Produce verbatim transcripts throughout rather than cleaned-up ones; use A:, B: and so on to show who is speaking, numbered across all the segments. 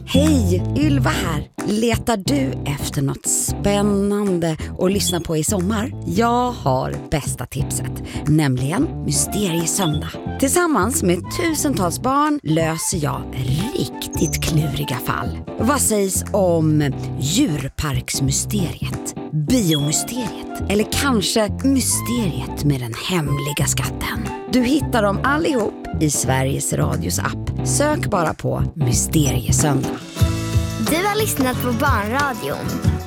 A: Hej, Ylva här. Letar du efter något spännande att lyssna på i sommar? Jag har bästa tipset, nämligen Mysteriesöndag. Tillsammans med tusentals barn löser jag riktigt kluriga fall. Vad sägs om djurparksmysteriet, biomysteriet eller kanske mysteriet med den hemliga skatten? Du hittar dem allihop i Sveriges Radios app. Sök bara på Mysteriesöndag.
B: Du har lyssnat på Barnradion.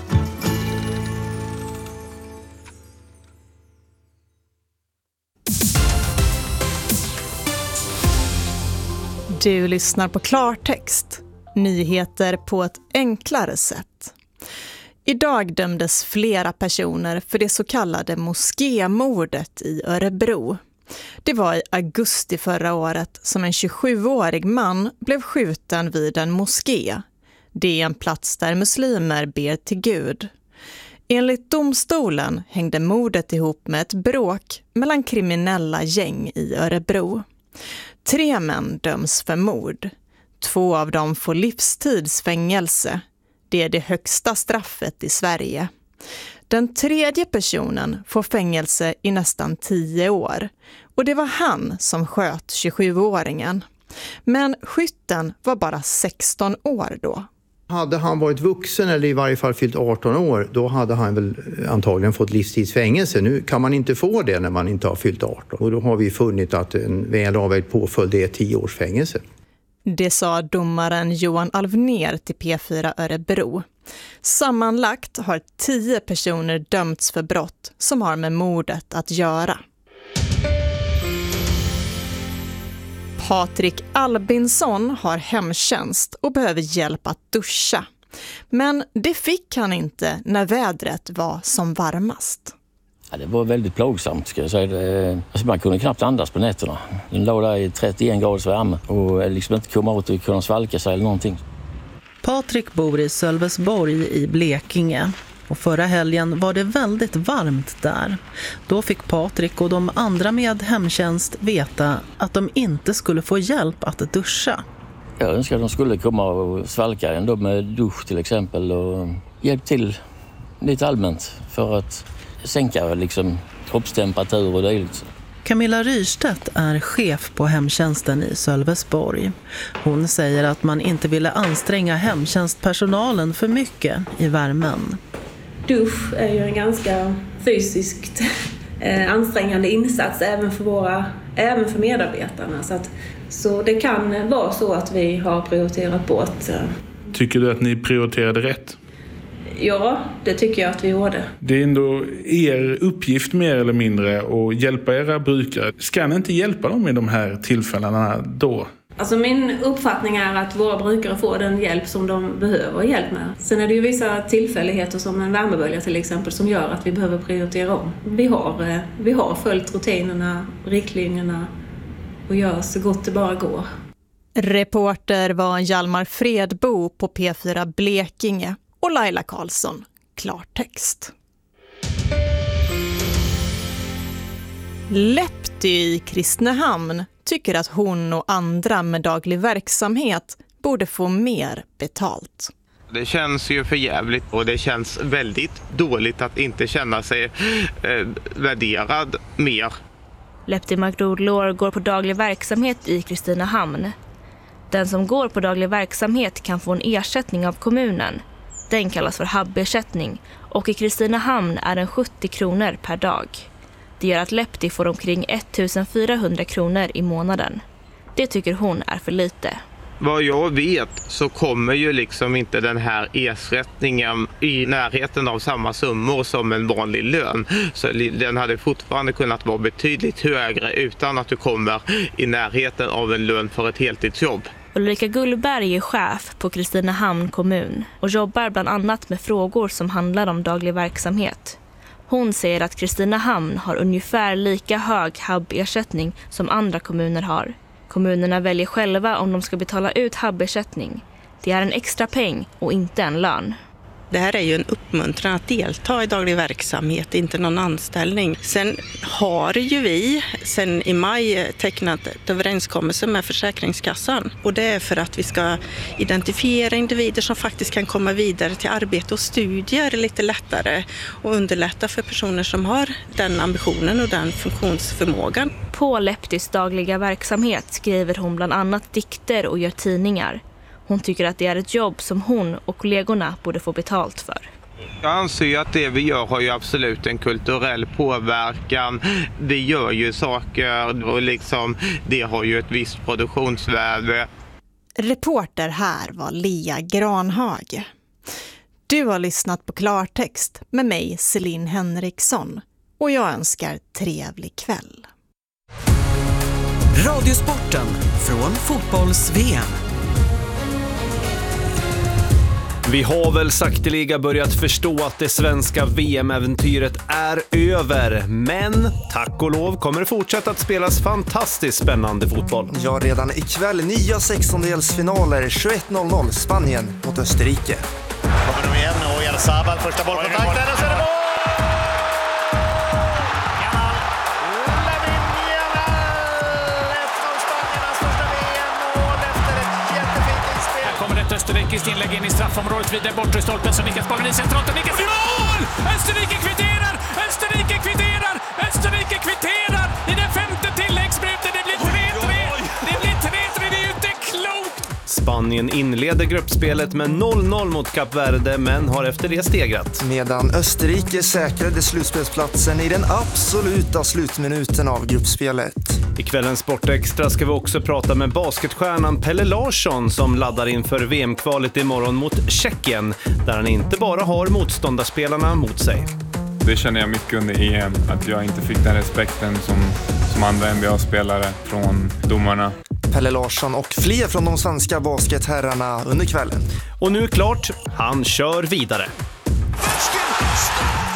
C: Du lyssnar på Klartext. Nyheter på ett enklare sätt. Idag dömdes flera personer för det så kallade moskémordet i Örebro. Det var i augusti förra året som en tjugosjuårig man blev skjuten vid en moské. Det är en plats där muslimer ber till Gud. Enligt domstolen hängde mordet ihop med ett bråk mellan kriminella gäng i Örebro. Tre män döms för mord. Två av dem får livstidsfängelse. Det är det högsta straffet i Sverige. Den tredje personen får fängelse i nästan tio år. Och det var han som sköt tjugosjuåringen. Men skytten var bara sexton år då.
D: Hade han varit vuxen eller i varje fall fyllt arton år, då hade han väl antagligen fått livstidsfängelse. Nu kan man inte få det när man inte har fyllt arton. Och då har vi funnit att en väl avvägd påföljd är tio års fängelse.
C: Det sa domaren Johan Alvner till P fyra Örebro. Sammanlagt har tio personer dömts för brott som har med mordet att göra. Patrik Albinsson har hemtjänst och behöver hjälp att duscha. Men det fick han inte när vädret var som varmast.
E: Ja, det var väldigt plågsamt, ska jag säga. Det, alltså man kunde knappt andas på nätterna. Den låg där i trettioen graders värme och liksom inte komma åt att kunna svalka sig eller någonting.
F: Patrik bor i Sölvesborg i Blekinge. Och förra helgen var det väldigt varmt där. Då fick Patrik och de andra med hemtjänst veta att de inte skulle få hjälp att duscha.
E: Jag önskar att de skulle komma och svalka ändå med dusch till exempel och hjälp till lite allmänt för att sänka liksom kroppstemperatur och dylikt.
F: Camilla Ryrstedt är chef på hemtjänsten i Sölvesborg. Hon säger att man inte ville anstränga hemtjänstpersonalen för mycket i värmen.
G: Dusch är ju en ganska fysiskt ansträngande insats även för, våra, även för medarbetarna. Så, att, så det kan vara så att vi har prioriterat bort.
H: Tycker du att ni prioriterade rätt?
G: Ja, det tycker jag att vi gjorde.
H: Det är ändå er uppgift mer eller mindre att hjälpa era brukare. Ska ni inte hjälpa dem i de här tillfällena då?
G: Alltså min uppfattning är att våra brukare får den hjälp som de behöver hjälp med. Sen är det ju vissa tillfälligheter som en värmebölja till exempel som gör att vi behöver prioritera om. Vi har, vi har följt rutinerna, riktlinjerna och gör så gott det bara går.
C: Reporter var Hjalmar Fredbo på P fyra Blekinge och Laila Karlsson, Klartext. Lepty i Kristinehamn tycker att hon och andra med daglig verksamhet borde få mer betalt.
I: Det känns ju för jävligt och det känns väldigt dåligt att inte känna sig eh, värderad mer.
J: Lepty Magrodlår går på daglig verksamhet i Kristinehamn. Den som går på daglig verksamhet kan få en ersättning av kommunen. Den kallas för hubbersättning och i Kristinehamn är den sjuttio kronor per dag. Det gör att Lepty får omkring ettusenfyrahundra kronor i månaden. Det tycker hon är för lite.
I: Vad jag vet så kommer ju liksom inte den här ersättningen i närheten av samma summor som en vanlig lön. Så den hade fortfarande kunnat vara betydligt högre utan att du kommer i närheten av en lön för ett heltidsjobb.
J: Ulrika Gullberg är chef på Kristinehamn kommun och jobbar bland annat med frågor som handlar om daglig verksamhet. Hon säger att Kristinehamn har ungefär lika hög hubbersättning som andra kommuner har. Kommunerna väljer själva om de ska betala ut hubbersättning. Det är en extra peng och inte en lön.
K: Det här är ju en uppmuntran att delta i daglig verksamhet, inte någon anställning. Sen har ju vi sen i maj tecknat ett överenskommelse med Försäkringskassan. Och det är för att vi ska identifiera individer som faktiskt kan komma vidare till arbete och studier lite lättare. Och underlätta för personer som har den ambitionen och den funktionsförmågan.
J: På Leptis dagliga verksamhet skriver hon bland annat dikter och gör tidningar. Hon tycker att det är ett jobb som hon och kollegorna borde få betalt för.
I: Jag anser ju att det vi gör har ju absolut en kulturell påverkan. Det gör ju saker och liksom, det har ju ett visst produktionsvärde.
C: Reporter här var Lia Granhag. Du har lyssnat på Klartext med mig, Celine Henriksson. Och jag önskar trevlig kväll.
L: Radiosporten från fotbolls-V M.
M: Vi har väl sakteliga börjat förstå att det svenska V M-äventyret är över. Men tack och lov kommer det fortsätta att spelas fantastiskt spännande fotboll.
N: Ja, redan ikväll nya sextondelsfinaler tjugoett noll noll Spanien mot Österrike.
O: Kommer nu igen och Ersabal första bollkontakten och så är det mål!
P: Österrikes inlägg in i straffområdet vid den bortre stolpen så nickas bollen i centralt och nickas i mål! Österrike kvitterar! Österrike kvitterar! Österrike kvitterar! I den femte tilläggsminuten, det blir tre tre! Det blir tre tre, det är ju inte klokt!
M: Spanien inleder gruppspelet med noll noll mot Kap Verde men har efter det stegrat.
N: Medan Österrike säkrade slutspelsplatsen i den absoluta slutminuten av gruppspelet.
M: I kvällens Sportextra ska vi också prata med basketstjärnan Pelle Larsson som laddar inför V M-kvalet imorgon mot Tjeckien där han inte bara har motståndarspelarna mot sig.
Q: Det känner jag mycket under E M, att jag inte fick den respekten som, som andra N B A-spelare från domarna.
N: Pelle Larsson och fler från de svenska basketherrarna under kvällen.
M: Och nu klart, han kör vidare.
O: Värsken!